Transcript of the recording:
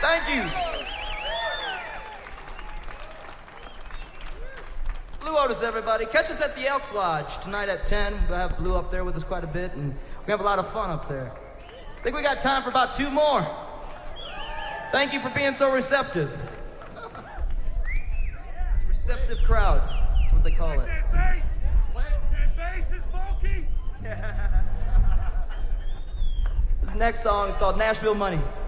Thank you. Blue Otis, everybody. Catch us at the Elks Lodge tonight at 10. We'll have Blue up there with us quite a bit, and we have a lot of fun up there. I think we got time for about 2 more. Thank you for being so receptive. It's a receptive crowd. That's what they call it. That bass! That bass is funky! This next song is called Nashville Money.